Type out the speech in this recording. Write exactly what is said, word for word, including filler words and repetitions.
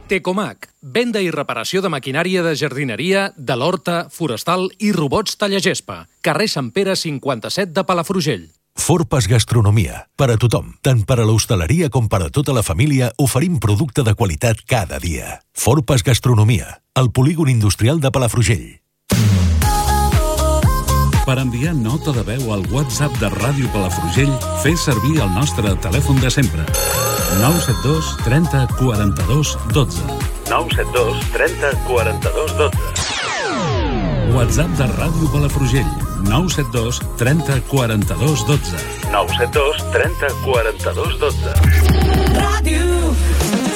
Tecomac, venda i reparació de maquinària de jardineria, de l'horta, forestal i robots tallagespa. Carrer Sant Pere cinquanta-set de Palafrugell. Forpas Gastronomia. Per a tothom, tant per a l'hostaleria com per a tota la família, oferim producte de qualitat cada dia. Forpas Gastronomia, al polígon industrial de Palafrugell. Per enviar nota de veu al WhatsApp de Ràdio Palafrugell, fes servir el nostre telèfon de sempre. nou set dos trenta quaranta-dos dotze. nou set dos trenta quaranta-dos dotze. WhatsApp de Ràdio Palafrugell. nou set dos trenta quaranta-dos dotze. nou set dos trenta quaranta-dos dotze. Ràdio